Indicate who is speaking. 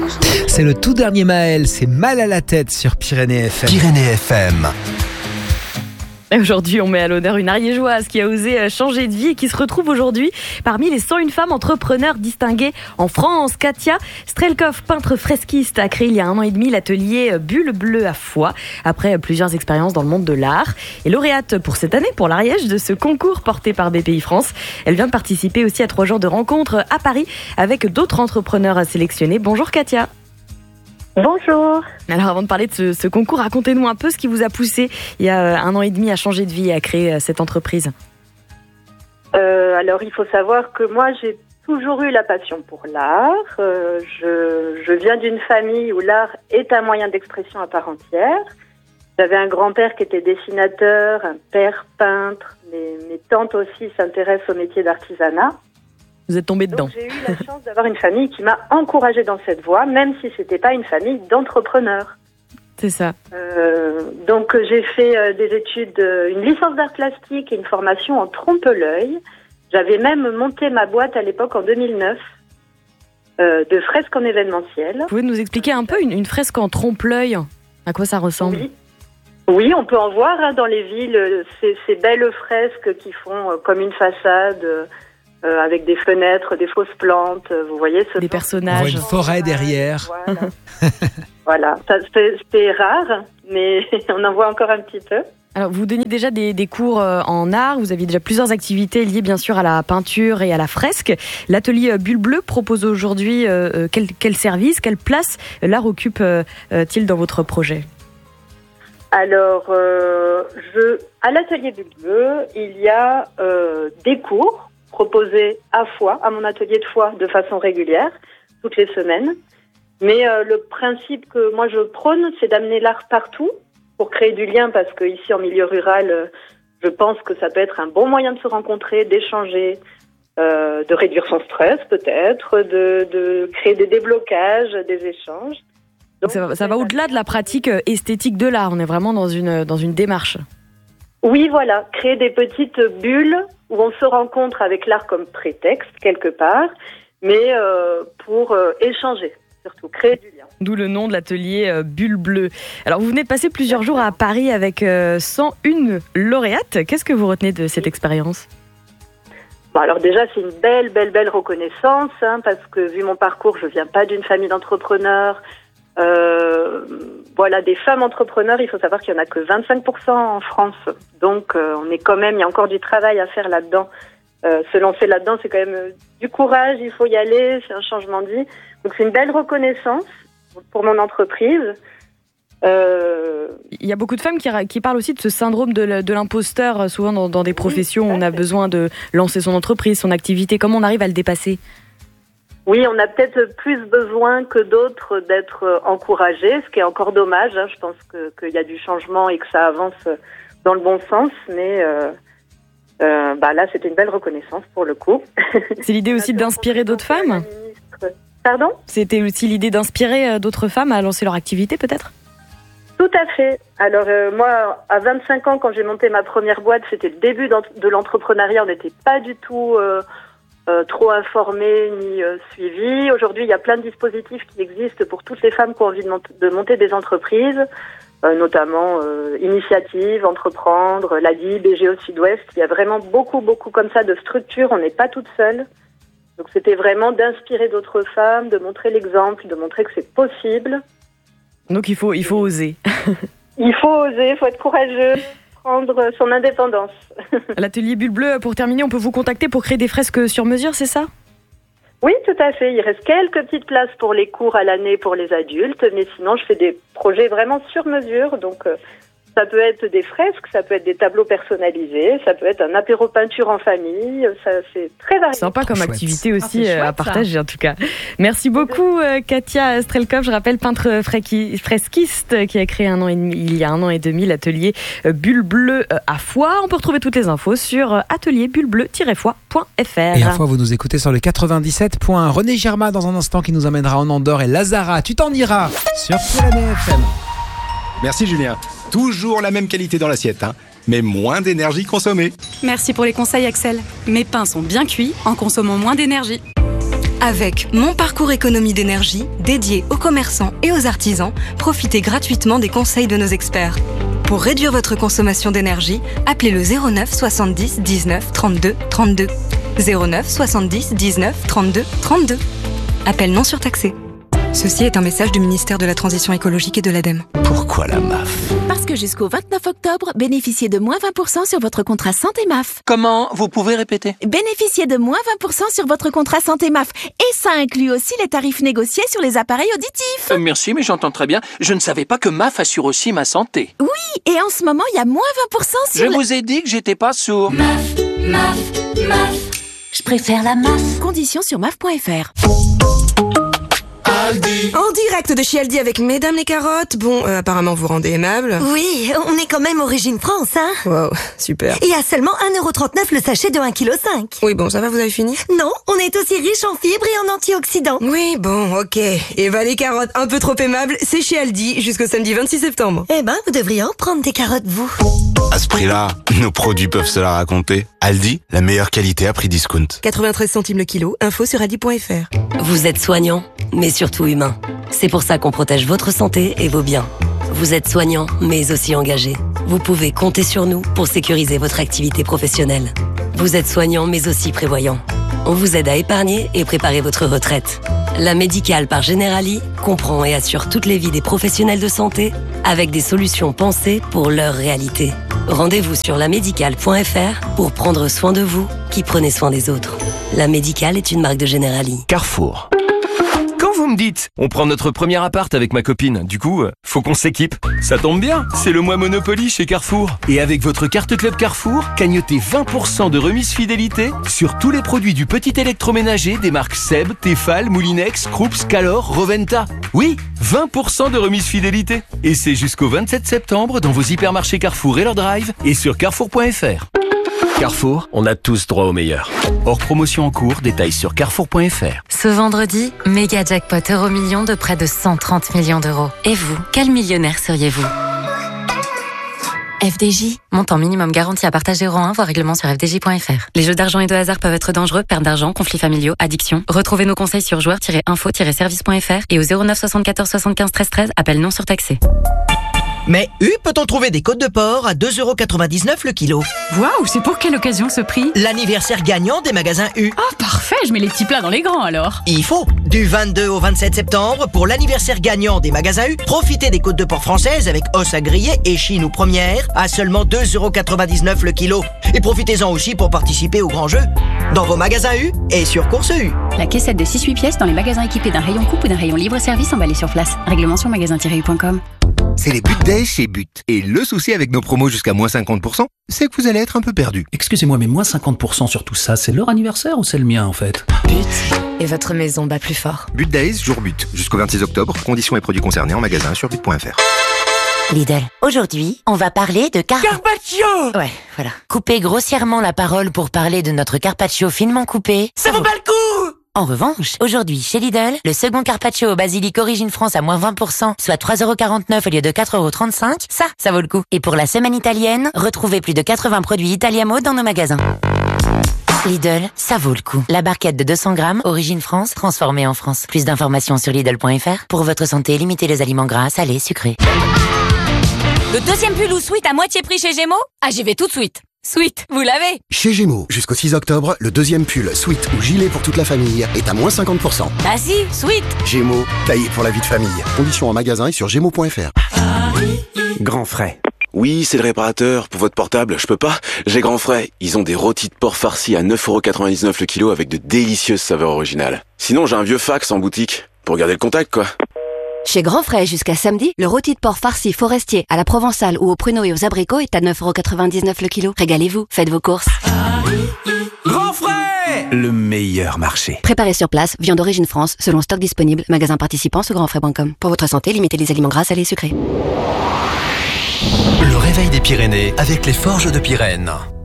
Speaker 1: C'est le tout dernier Maël, c'est Mal à la tête sur Pyrénées FM.
Speaker 2: Pyrénées FM.
Speaker 3: Et aujourd'hui, on met à l'honneur une ariégeoise qui a osé changer de vie et qui se retrouve aujourd'hui parmi les 101 femmes entrepreneurs distinguées en France. Katia Strelkov, peintre fresquiste, a créé il y a 1 an et demi l'atelier Bulle Bleue à Foix, après plusieurs expériences dans le monde de l'art. Et lauréate pour cette année, pour l'Ariège, de ce concours porté par BPI France. Elle vient de participer aussi à 3 jours de rencontres à Paris avec d'autres entrepreneurs sélectionnés. Bonjour Katia.
Speaker 4: Bonjour.
Speaker 3: Alors avant de parler de ce concours, racontez-nous un peu ce qui vous a poussé il y a 1 an et demi à changer de vie et à créer cette entreprise.
Speaker 4: Alors il faut savoir que moi j'ai toujours eu la passion pour l'art. Je viens d'une famille où l'art est un moyen d'expression à part entière. J'avais un grand-père qui était dessinateur, un père peintre, mes tantes aussi s'intéressent au métier d'artisanat.
Speaker 3: Vous êtes tombé dedans.
Speaker 4: Donc, j'ai eu la chance d'avoir une famille qui m'a encouragée dans cette voie, même si c'était pas une famille d'entrepreneurs.
Speaker 3: C'est ça.
Speaker 4: Donc j'ai fait des études, une licence d'art plastique et une formation en trompe-l'œil. J'avais même monté ma boîte à l'époque en 2009 de fresques en événementiel.
Speaker 3: Vous pouvez nous expliquer un peu une fresque en trompe-l'œil? À quoi ça ressemble?
Speaker 4: Oui, on peut en voir dans les villes, ces belles fresques qui font comme une façade. Avec des fenêtres, des fausses plantes, vous voyez
Speaker 3: des personnages.
Speaker 1: On voit une forêt derrière.
Speaker 4: Voilà, voilà. C'est rare, mais on en voit encore un petit peu.
Speaker 3: Alors, vous donniez déjà des cours en art, vous aviez déjà plusieurs activités liées bien sûr à la peinture et à la fresque. L'atelier Bulle Bleue propose aujourd'hui quel service, quelle place l'art occupe-t-il dans votre projet?
Speaker 4: Alors, à l'atelier Bulle Bleue, il y a des cours proposé à Foix, à mon atelier de Foix, de façon régulière, toutes les semaines. Mais le principe que moi je prône, c'est d'amener l'art partout pour créer du lien, parce que ici en milieu rural, je pense que ça peut être un bon moyen de se rencontrer, d'échanger, de réduire son stress peut-être, de créer des déblocages, des échanges. Donc,
Speaker 3: ça va au-delà de la pratique esthétique de l'art, on est vraiment dans une démarche.
Speaker 4: Oui, voilà, créer des petites bulles où on se rencontre avec l'art comme prétexte, quelque part, mais pour échanger, surtout, créer du lien.
Speaker 3: D'où le nom de l'atelier Bulle Bleue. Alors, vous venez de passer plusieurs jours à Paris avec 101 lauréates. Qu'est-ce que vous retenez de cette expérience?
Speaker 4: Bon, alors déjà, c'est une belle reconnaissance, parce que vu mon parcours, je viens pas d'une famille d'entrepreneurs. Voilà, des femmes entrepreneurs, il faut savoir qu'il n'y en a que 25% en France. Donc, on est quand même, il y a encore du travail à faire là-dedans. Se lancer là-dedans, c'est quand même du courage, il faut y aller, c'est un changement de vie. Donc, c'est une belle reconnaissance pour mon entreprise.
Speaker 3: Il y a beaucoup de femmes qui parlent aussi de ce syndrome de l'imposteur, souvent dans des professions où on a besoin de lancer son entreprise, son activité. Comment on arrive à le dépasser?
Speaker 4: Oui, on a peut-être plus besoin que d'autres d'être encouragés, ce qui est encore dommage. Je pense qu'il y a du changement et que ça avance dans le bon sens, mais là, c'était une belle reconnaissance pour le coup.
Speaker 3: C'est l'idée aussi d'inspirer d'autres femmes?
Speaker 4: Pardon?
Speaker 3: C'était aussi l'idée d'inspirer d'autres femmes à lancer leur activité, peut-être?
Speaker 4: Tout à fait. Alors moi, à 25 ans, quand j'ai monté ma première boîte, c'était le début de l'entrepreneuriat. On n'était pas du tout trop informés ni suivis. Aujourd'hui, il y a plein de dispositifs qui existent pour toutes les femmes qui ont envie de monter des entreprises, notamment Initiative, Entreprendre, l'ADI, BGO Sud-Ouest. Il y a vraiment beaucoup comme ça de structures. On n'est pas toutes seules. Donc c'était vraiment d'inspirer d'autres femmes, de montrer l'exemple, de montrer que c'est possible.
Speaker 3: Donc il faut oser.
Speaker 4: Il faut oser, il faut être courageux. Prendre son indépendance.
Speaker 3: L'atelier Bulle Bleue, pour terminer, on peut vous contacter pour créer des fresques sur mesure, c'est ça?
Speaker 4: Oui, tout à fait. Il reste quelques petites places pour les cours à l'année pour les adultes, mais sinon je fais des projets vraiment sur mesure. Donc ça peut être des fresques, ça peut être des tableaux personnalisés, ça peut être un apéro peinture en famille, ça, c'est très varié.
Speaker 3: Sympa comme
Speaker 1: chouette.
Speaker 3: activité aussi
Speaker 5: chouette,
Speaker 3: à partager en tout cas. Merci beaucoup Katia Strelkov, je rappelle peintre fresquiste qui a créé il y a 1 an et demi l'atelier Bulle Bleue à Foix. On peut retrouver toutes les infos sur atelierbullbleu-foix.fr.
Speaker 1: Et à Foix, vous nous écoutez sur le 97. René Germain dans un instant qui nous amènera en Andorre et Lazara, tu t'en iras sur Pyrénées FM.
Speaker 2: Merci Julien. Toujours la même qualité dans l'assiette, mais moins d'énergie consommée.
Speaker 5: Merci pour les conseils Axel. Mes pains sont bien cuits en consommant moins d'énergie. Avec Mon Parcours Économie d'énergie, dédié aux commerçants et aux artisans, profitez gratuitement des conseils de nos experts. Pour réduire votre consommation d'énergie, appelez le 09 70 19 32 32. 09 70 19 32 32. Appel non surtaxé. Ceci est un message du ministère de la Transition écologique et de l'ADEME.
Speaker 6: Pourquoi la MAF?
Speaker 7: Parce que jusqu'au 29 octobre, bénéficiez de moins 20% sur votre contrat santé MAF.
Speaker 6: Comment? Vous pouvez répéter?
Speaker 7: Bénéficiez de moins 20% sur votre contrat santé MAF. Et ça inclut aussi les tarifs négociés sur les appareils auditifs.
Speaker 6: Merci, mais j'entends très bien. Je ne savais pas que MAF assure aussi ma santé.
Speaker 7: Oui, et en ce moment, il y a moins 20% sur
Speaker 6: Je vous ai dit que j'étais pas sourd.
Speaker 7: MAF. Je préfère la MAF. Conditions sur MAF.fr.
Speaker 5: En direct de chez Aldi avec Mesdames les carottes. Bon, apparemment vous rendez aimable.
Speaker 8: Oui, on est quand même Origine France, hein.
Speaker 5: Wow, super.
Speaker 8: Et à seulement 1,39€ le sachet de 1,5 kg.
Speaker 5: Oui, bon, ça va, vous avez fini?
Speaker 8: Non, on est aussi riche en fibres et en antioxydants.
Speaker 5: Oui, bon, ok. Eva les carottes, un peu trop aimable, c'est chez Aldi jusqu'au samedi 26 septembre.
Speaker 8: Eh ben, vous devriez en prendre des carottes, vous.
Speaker 9: À ce prix-là, nos produits peuvent se la raconter. Aldi, la meilleure qualité à prix discount.
Speaker 5: 93 centimes le kilo, info sur aldi.fr.
Speaker 10: Vous êtes soignant, mais surtout humain. C'est pour ça qu'on protège votre santé et vos biens. Vous êtes soignant, mais aussi engagé. Vous pouvez compter sur nous pour sécuriser votre activité professionnelle. Vous êtes soignant, mais aussi prévoyant. On vous aide à épargner et préparer votre retraite. La Médicale par Generali comprend et assure toutes les vies des professionnels de santé avec des solutions pensées pour leur réalité. Rendez-vous sur lamédicale.fr pour prendre soin de vous qui prenez soin des autres. La Médicale est une marque de Generali.
Speaker 11: Carrefour. Quand vous me dites, on prend notre premier appart avec ma copine, du coup, faut qu'on s'équipe. Ça tombe bien, c'est le mois Monopoly chez Carrefour. Et avec votre carte Club Carrefour, cagnotez 20% de remise fidélité sur tous les produits du petit électroménager des marques Seb, Tefal, Moulinex, Krups, Calor, Roventa. Oui, 20% de remise fidélité. Et c'est jusqu'au 27 septembre dans vos hypermarchés Carrefour et leur drive et sur carrefour.fr. Carrefour, on a tous droit au meilleur. Hors promotion en cours, détails sur carrefour.fr.
Speaker 12: Ce vendredi, méga jackpot Euromillions de près de 130 millions d'euros. Et vous, quel millionnaire seriez-vous ? FDJ, montant minimum garanti à partager euro 1, voire règlement sur fdj.fr. Les jeux d'argent et de hasard peuvent être dangereux, perte d'argent, conflits familiaux, addiction. Retrouvez nos conseils sur joueurs-info-service.fr et au 09 74 75 13 13, appel non surtaxé.
Speaker 13: Mais peut-on trouver des côtes de porc à 2,99€ le kilo?
Speaker 14: Waouh, c'est pour quelle occasion ce prix?
Speaker 13: L'anniversaire gagnant des magasins U.
Speaker 14: Oh, parfait, je mets les petits plats dans les grands alors.
Speaker 13: Il faut. Du 22 au 27 septembre, pour l'anniversaire gagnant des magasins U, profitez des côtes de porc françaises avec os à griller et chine ou première à seulement 2,99€ le kilo. Et profitez-en aussi pour participer au grand jeu dans vos magasins U et sur Course U.
Speaker 14: La caissette de 6-8 pièces dans les magasins équipés d'un rayon coupe ou d'un rayon libre-service emballé sur place. Règlement sur magasin-u.com.
Speaker 15: C'est les But Days chez But. Et le souci avec nos promos jusqu'à moins 50%, c'est que vous allez être un peu perdu.
Speaker 16: Excusez-moi, mais moins 50% sur tout ça, c'est leur anniversaire ou c'est le mien en fait?
Speaker 12: But. Et votre maison bat plus fort.
Speaker 15: But Days, jour but. Jusqu'au 26 octobre, conditions et produits concernés en magasin sur but.fr.
Speaker 17: Lidl. Aujourd'hui, on va parler de
Speaker 13: Carpaccio.
Speaker 17: Ouais, voilà. Couper grossièrement la parole pour parler de notre carpaccio finement coupé.
Speaker 13: Ça vaut pas le coup!
Speaker 17: En revanche, aujourd'hui, chez Lidl, le second carpaccio au basilic Origine France à moins 20%, soit 3,49€ au lieu de 4,35€, ça vaut le coup. Et pour la semaine italienne, retrouvez plus de 80 produits Italiamo dans nos magasins. Lidl, ça vaut le coup. La barquette de 200 grammes, Origine France, transformée en France. Plus d'informations sur Lidl.fr. Pour votre santé, limitez les aliments gras, salés, sucrés.
Speaker 18: Le deuxième pull ou sweat à moitié prix chez Gémeaux? Ah, j'y vais tout de suite. Sweat, vous l'avez?
Speaker 19: Chez Gémeaux, jusqu'au 6 octobre, le deuxième pull, sweat ou gilet pour toute la famille est à moins 50%.
Speaker 18: Bah si, sweat.
Speaker 19: Gémeaux, taillé pour la vie de famille. Conditions en magasin et sur gémeaux.fr.
Speaker 20: Grand Frais. Oui, c'est le réparateur. Pour votre portable, je peux pas. J'ai Grand Frais. Ils ont des rôtis de porc farcis à 9,99€ le kilo avec de délicieuses saveurs originales. Sinon, j'ai un vieux fax en boutique. Pour garder le contact, quoi.
Speaker 21: Chez Grand Frais, jusqu'à samedi, le rôti de porc farci forestier à la provençale ou aux pruneaux et aux abricots est à 9,99€ le kilo. Régalez-vous, faites vos courses.
Speaker 11: Grand Frais, le meilleur marché.
Speaker 21: Préparé sur place, viande d'origine France, selon stock disponible, magasin participant sur grandfrais.com. Pour votre santé, limitez les aliments gras, salés et sucrés.
Speaker 22: Le réveil des Pyrénées avec les Forges de Pyrène.